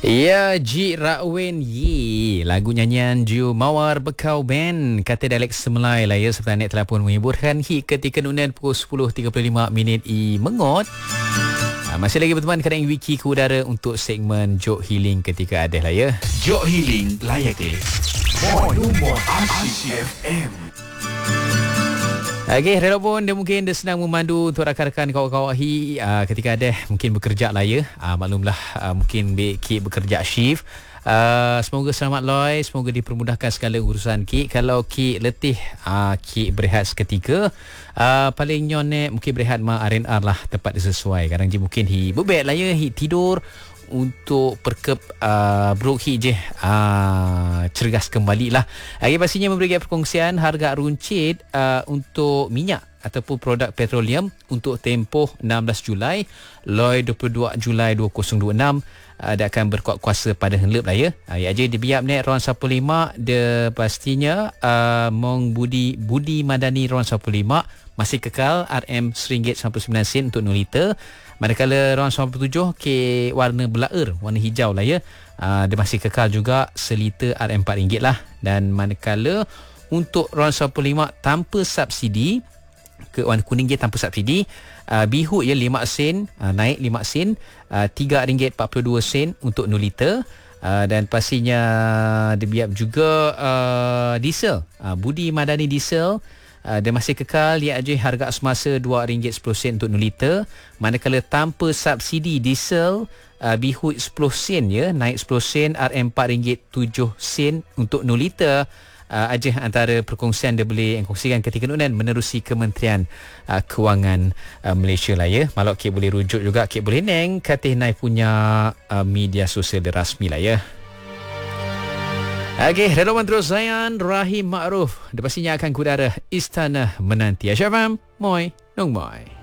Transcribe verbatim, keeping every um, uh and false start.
Ya, Ji Rakwen Yi. Lagu nyanyian Ju Mawar Bekau Band. Kata dialek Semelai lah ya. Serta net telah pun menghiburkan hit ketika nunan pukul sepuluh tiga puluh lima minit I Mengot. Ha, masih lagi berteman kadang wiki ke udara untuk segmen Jok Healing ketika ada lah ya. Jok Healing layak deh. Nombor I C F M. Okey, rela pun dia mungkin dia sedang memandu untuk rakan-rakan kawan-kawan hi uh, ketika ada mungkin bekerja lah ya. Uh, maklumlah uh, mungkin Kik bekerja shift. Uh, semoga selamat Loy, semoga dipermudahkan segala urusan Kik. Kalau Kik letih, uh, Kik berehat seketika. Uh, paling nyon mungkin berehat ma R and R lah tempat dia sesuai. Kadang je mungkin hi bebek lah ya, hi tidur untuk perkep uh, Brok Hi je uh, cergas kembali lah. Lagi pastinya memberi perkongsian harga runcit uh, untuk minyak ataupun produk petroleum untuk tempoh enam belas Julai, Loy dua puluh dua Julai dua ribu dua puluh enam. Uh, dia akan berkuat kuasa pada henlep lah ya. Uh, ya je dibiap ni Ron sepuluh lima dia pastinya uh, Mong Budi Budi Madani Ron sepuluh lima masih kekal R M seringgit sembilan puluh sembilan sen untuk nol liter. Manakala RON sembilan puluh tujuh ke warna belaer, warna hijau lah ya. Uh, dia masih kekal juga seliter R M empat ringgit lah. Dan manakala untuk RON sembilan puluh lima tanpa subsidi, ke warna kuning je tanpa subsidi, uh, bihut ya lima sen, uh, naik lima sen, uh, tiga ringgit empat puluh dua sen untuk nol liter. Uh, dan pastinya dibiap juga uh, diesel, uh, Budi Madani diesel. Uh, dia masih kekal dia aja harga semasa dua ringgit sepuluh sen untuk nol liter. Manakala tanpa subsidi diesel, uh, bihut sepuluh sen ya, naik sepuluh sen, R M empat ringgit tujuh sen untuk nol liter. Uh, aja antara perkongsian dia boleh kongsikan ketika nunan menerusi Kementerian uh, Kewangan uh, Malaysia lah ya. Malak Kik boleh rujuk juga, Kik boleh neng katih nai punya uh, media sosial dia rasmi lah ya. Okey, relawan terus Zayan Rahim Ma'ruf. Dia pastinya akan kudara Istana Menanti. Asyafam, moi, nong moi.